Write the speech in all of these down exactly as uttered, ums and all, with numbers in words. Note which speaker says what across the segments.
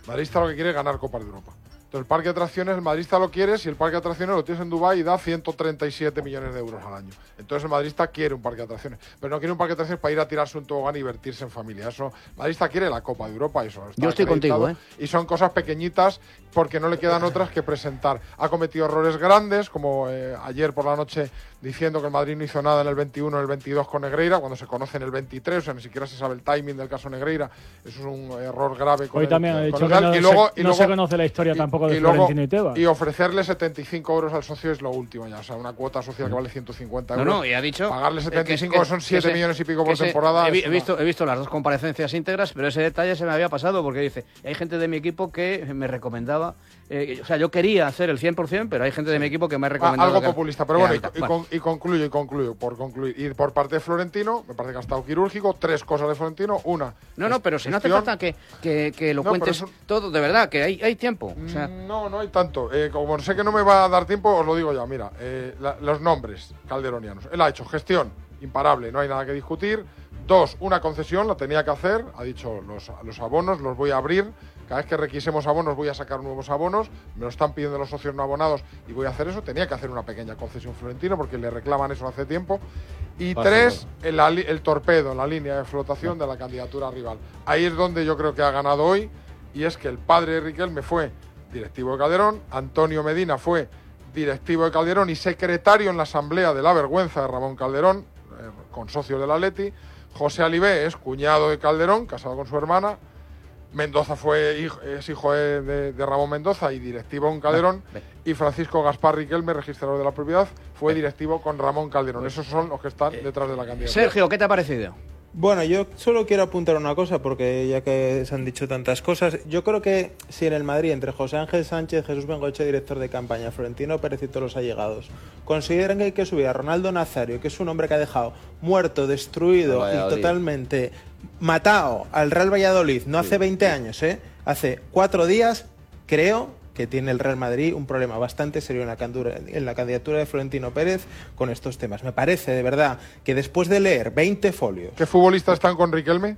Speaker 1: El madridista lo que quiere es ganar Copas de Europa. Entonces el parque de atracciones, el madridista lo quiere, si el parque de atracciones lo tienes en Dubái y da ciento treinta y siete millones de euros al año. Entonces el madridista quiere un parque de atracciones, pero no quiere un parque de atracciones para ir a tirarse un tobogán y divertirse en familia. Eso, el madridista quiere la Copa de Europa, eso.
Speaker 2: Yo estoy contigo, ¿eh?
Speaker 1: Y son cosas pequeñitas porque no le quedan otras que presentar. Ha cometido errores grandes, como eh, ayer por la noche diciendo que el Madrid no hizo nada en el veintiuno, en el veintidós con Negreira, cuando se conoce en el veintitrés, o sea, ni siquiera se sabe el timing del caso Negreira. Eso es un error grave. Con
Speaker 3: Hoy
Speaker 1: el,
Speaker 3: también ha
Speaker 1: con
Speaker 3: dicho
Speaker 1: el
Speaker 3: que no,
Speaker 1: y
Speaker 3: se,
Speaker 1: luego, y
Speaker 3: no
Speaker 1: luego,
Speaker 3: se conoce la historia
Speaker 1: y,
Speaker 3: tampoco de
Speaker 1: y luego,
Speaker 3: Florentino y Tebas.
Speaker 1: Y ofrecerle setenta y cinco euros al socio es lo último ya, o sea, una cuota social que vale ciento cincuenta euros.
Speaker 2: No, no, y ha dicho...
Speaker 1: Pagarle setenta y cinco
Speaker 2: que, que,
Speaker 1: son siete
Speaker 2: que
Speaker 1: millones y pico por
Speaker 2: se,
Speaker 1: temporada.
Speaker 2: He, vi, he, visto, he visto las dos comparecencias íntegras, pero ese detalle se me había pasado porque dice, hay gente de mi equipo que me recomendaba, eh, o sea, yo quería hacer el cien por cien, pero hay gente de mi equipo que me ha recomendado...
Speaker 1: Ah, algo
Speaker 2: que,
Speaker 1: populista, pero bueno, y, y,
Speaker 2: bueno.
Speaker 1: Con, y concluyo, y concluyo, por concluir. Y por parte de Florentino, me parece que ha estado quirúrgico, tres cosas de Florentino, una...
Speaker 2: No, no, pero si no hace
Speaker 1: gestión,
Speaker 2: falta que, que, que lo
Speaker 1: no,
Speaker 2: cuentes
Speaker 1: eso,
Speaker 2: todo, de verdad, que hay, hay tiempo. O sea,
Speaker 1: no, no hay tanto. Eh, como sé que no me va a dar tiempo, os lo digo ya. Mira, eh, la, los nombres calderonianos. Él ha hecho gestión imparable, no hay nada que discutir. Dos, una concesión, la tenía que hacer. Ha dicho, los, los abonos los voy a abrir. Cada vez que requisemos abonos voy a sacar nuevos abonos. Me lo están pidiendo los socios no abonados y voy a hacer eso. Tenía que hacer una pequeña concesión Florentino porque le reclaman eso hace tiempo. Y Pásalo. tres, el, el torpedo, la línea de flotación de la candidatura rival. Ahí es donde yo creo que ha ganado hoy. Y es que el padre de Riquelme fue directivo de Calderón, Antonio Medina fue directivo de Calderón y secretario en la asamblea de la vergüenza de Ramón Calderón, eh, con socios del Atleti. José Alibé es cuñado de Calderón, casado con su hermana. Mendoza fue hijo, es hijo de, de, de Ramón Mendoza y directivo con Calderón. Ven, ven. Y Francisco Gaspar Riquelme, registrador de la propiedad, fue ven. directivo con Ramón Calderón. Esos son los que están eh, detrás de la candidatura.
Speaker 2: Sergio, ¿qué te ha parecido?
Speaker 4: Bueno, yo solo quiero apuntar una cosa, porque ya que se han dicho tantas cosas, yo creo que si en el Madrid, entre José Ángel Sánchez, Jesús Bengoechea, director de campaña, Florentino Pérez y todos los allegados, consideran que hay que subir a Ronaldo Nazario, que es un hombre que ha dejado muerto, destruido y totalmente matado al Real Valladolid, no hace veinte años, ¿eh? Hace cuatro días, creo que tiene el Real Madrid un problema bastante serio en la, en la candidatura de Florentino Pérez con estos temas. Me parece, de verdad, que después de leer veinte folios...
Speaker 1: ¿Qué futbolistas están con Riquelme?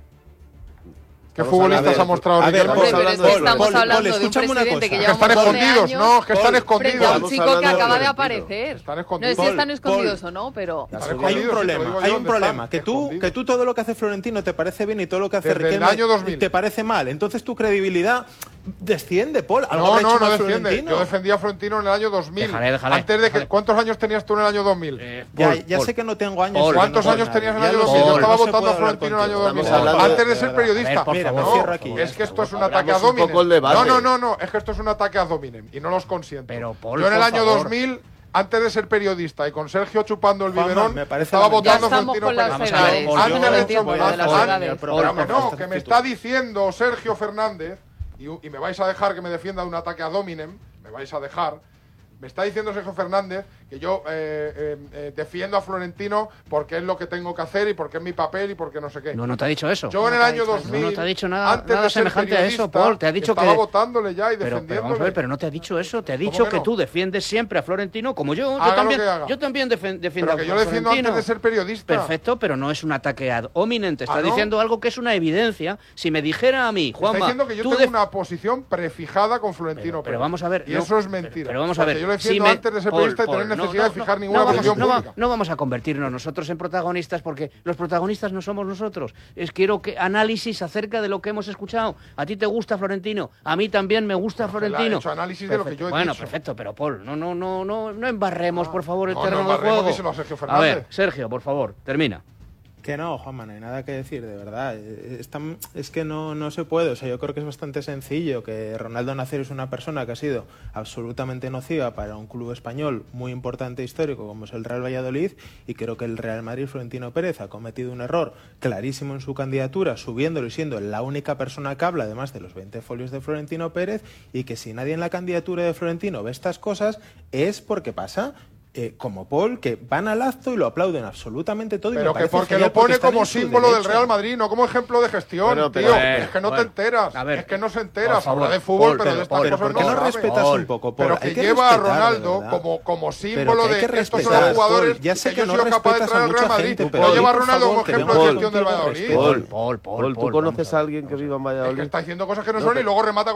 Speaker 1: ¿Qué vamos futbolistas ha mostrado
Speaker 5: a ver,
Speaker 1: Riquelme?
Speaker 5: Hombre, pero es que estamos Pol, hablando Pol, de un presidente que lleva
Speaker 1: están escondidos,
Speaker 5: años,
Speaker 1: no, que están
Speaker 5: Pol,
Speaker 1: escondidos.
Speaker 5: Frente a un chico que acaba de aparecer.
Speaker 1: Están
Speaker 5: escondidos. No sé si están escondidos Pol, o no, pero...
Speaker 4: Hay un problema, hay un problema. Que tú, que tú todo lo que hace Florentino te parece bien y todo lo que hace
Speaker 1: Desde
Speaker 4: Riquelme
Speaker 1: el año dos mil.
Speaker 4: Te parece mal. Entonces tu credibilidad desciende, Paul.
Speaker 1: No, no, no desciende. Yo defendía a Florentino en el año dos mil.
Speaker 2: Déjale, déjale,
Speaker 1: Antes de que,
Speaker 2: déjale.
Speaker 1: ¿Cuántos años tenías tú en el año dos mil?
Speaker 4: Eh, ya, Paul, ya Paul. sé que no tengo años.
Speaker 1: Paul, ¿Cuántos
Speaker 4: no
Speaker 1: años tenías en el año dos mil?
Speaker 4: Paul,
Speaker 1: Yo estaba
Speaker 4: no
Speaker 1: votando a Florentino en el año dos mil. Antes de ser periodista.
Speaker 4: Mira, me cierro aquí.
Speaker 1: Es que esto es un ataque a Dominem. No, no, no, no. Es que esto es un ataque a Dominem y no los consiento.
Speaker 2: Pero, Paul,
Speaker 1: Yo en el año
Speaker 2: favor.
Speaker 1: dos mil, antes de ser periodista y con Sergio chupando el biberón,
Speaker 4: me parece
Speaker 1: estaba votando a
Speaker 5: ya
Speaker 1: Florentino
Speaker 5: Pérez.
Speaker 1: Vamos
Speaker 5: a ver,
Speaker 1: Paul, antes de
Speaker 5: tiempo de las edades.
Speaker 1: Pero no, que me está diciendo Sergio Fernández, y, y me vais a dejar que me defienda de un ataque a Dominem, me vais a dejar, me está diciendo Sergio Fernández que yo eh, eh, eh, defiendo a Florentino porque es lo que tengo que hacer y porque es mi papel y porque no sé qué.
Speaker 2: No, no te ha dicho eso.
Speaker 1: Yo
Speaker 2: no
Speaker 1: en el año dos mil,
Speaker 2: no, no te ha dicho nada,
Speaker 1: antes
Speaker 2: nada
Speaker 1: de ser
Speaker 2: semejante a eso, Paul. Te ha dicho
Speaker 1: estaba
Speaker 2: que
Speaker 1: votándole ya y
Speaker 2: pero,
Speaker 1: defendiéndole.
Speaker 2: pero vamos a ver, pero no te ha dicho eso. Te ha dicho que,
Speaker 1: que
Speaker 2: no?
Speaker 1: no?
Speaker 2: tú defiendes siempre a Florentino, como yo. Yo
Speaker 1: Haga
Speaker 2: también,
Speaker 1: lo que haga.
Speaker 2: yo también defen, defiendo
Speaker 1: pero que
Speaker 2: a
Speaker 1: yo defiendo
Speaker 2: Florentino.
Speaker 1: antes de ser periodista.
Speaker 2: Perfecto, pero no es un ataque ad hominem. Te está
Speaker 1: ¿Ah, no?
Speaker 2: diciendo algo que es una evidencia. Si me dijera a mí, Juanma,
Speaker 1: está diciendo que yo
Speaker 2: tú
Speaker 1: tengo
Speaker 2: def...
Speaker 1: una posición prefijada con Florentino.
Speaker 2: Pero, pero
Speaker 1: Pérez.
Speaker 2: vamos a ver.
Speaker 1: Y
Speaker 2: no,
Speaker 1: eso es mentira.
Speaker 2: Pero, pero vamos a ver.
Speaker 1: Yo lo defiendo
Speaker 2: si me...
Speaker 1: antes de ser
Speaker 2: Paul,
Speaker 1: periodista y
Speaker 2: Paul,
Speaker 1: tener
Speaker 2: no,
Speaker 1: necesidad
Speaker 2: no,
Speaker 1: de fijar
Speaker 2: no,
Speaker 1: ninguna
Speaker 2: no vamos,
Speaker 1: posición
Speaker 2: no,
Speaker 1: pública.
Speaker 2: no vamos a convertirnos nosotros en protagonistas porque los protagonistas no somos nosotros. Es quiero que análisis acerca de lo que hemos escuchado. A ti te gusta Florentino, a mí también me gusta
Speaker 1: Pero
Speaker 2: Florentino.
Speaker 1: He hecho análisis
Speaker 2: perfecto.
Speaker 1: de lo que yo he
Speaker 2: bueno,
Speaker 1: dicho.
Speaker 2: perfecto, pero Paul, no, no, no, no, no embarremos,
Speaker 1: Ah,
Speaker 2: por favor, el
Speaker 1: no,
Speaker 2: terreno
Speaker 1: no
Speaker 2: del juego.
Speaker 1: díselo a Sergio
Speaker 2: A
Speaker 1: Fernández.
Speaker 2: ver, Sergio, por favor, termina.
Speaker 4: Que no, Juanma, no hay nada que decir, de verdad. Es, tan, es que no, no se puede. O sea, yo creo que es bastante sencillo que Ronaldo Nazario es una persona que ha sido absolutamente nociva para un club español muy importante e histórico como es el Real Valladolid, y creo que el Real Madrid, Florentino Pérez, ha cometido un error clarísimo en su candidatura, subiéndolo y siendo la única persona que habla, además de los veinte folios de Florentino Pérez, y que si nadie en la candidatura de Florentino ve estas cosas es porque pasa... Eh, como Paul, que van al acto y lo aplauden absolutamente todo.
Speaker 1: Pero
Speaker 4: y me
Speaker 1: que porque
Speaker 4: genial
Speaker 1: lo pone
Speaker 4: porque
Speaker 1: como símbolo del
Speaker 4: derecho.
Speaker 1: Real Madrid, no como ejemplo de gestión,
Speaker 2: bueno,
Speaker 1: tío.
Speaker 2: Ver,
Speaker 1: es que no
Speaker 2: bueno,
Speaker 1: te enteras.
Speaker 2: a ver,
Speaker 1: es que no se entera.
Speaker 2: favor,
Speaker 1: Habla de fútbol,
Speaker 2: Paul,
Speaker 1: pero,
Speaker 2: pero,
Speaker 1: de estas
Speaker 2: Paul,
Speaker 1: cosas
Speaker 4: ¿por qué
Speaker 1: no,
Speaker 4: no
Speaker 1: sabe.
Speaker 4: respetas
Speaker 2: Paul,
Speaker 4: un poco, Paul?
Speaker 1: Pero que,
Speaker 4: Hay que
Speaker 1: lleva a
Speaker 4: respetar,
Speaker 1: Ronaldo
Speaker 4: de
Speaker 1: como, como símbolo
Speaker 4: Pero que hay
Speaker 1: de
Speaker 4: que
Speaker 1: que estos son
Speaker 4: respetar,
Speaker 1: los jugadores
Speaker 4: Paul, ya sé
Speaker 1: que,
Speaker 4: que
Speaker 1: yo
Speaker 4: no
Speaker 1: he sido capaz de
Speaker 4: respetas a
Speaker 1: traer al Real
Speaker 4: mucha
Speaker 1: Madrid.
Speaker 4: gente,
Speaker 1: No
Speaker 4: pero
Speaker 1: lleva a
Speaker 4: por
Speaker 1: Ronaldo como
Speaker 4: favor, que
Speaker 1: ejemplo
Speaker 4: no
Speaker 1: de
Speaker 4: Paul,
Speaker 1: gestión del Valladolid.
Speaker 2: Paul, Paul, Paul,
Speaker 6: Paul, ¿tú
Speaker 2: Paul,
Speaker 6: conoces
Speaker 2: vamos
Speaker 6: a alguien que viva en Valladolid?
Speaker 1: Es que está diciendo cosas que no
Speaker 6: No,
Speaker 1: son y
Speaker 6: pero-
Speaker 1: luego remata